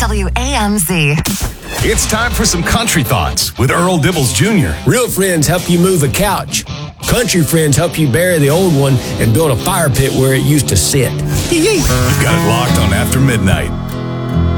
WAMZ. It's time for some country thoughts with Earl Dibbles Jr. Real friends help you move a couch. Country friends help you bury the old one and build a fire pit where it used to sit. You've got it locked on After Midnight.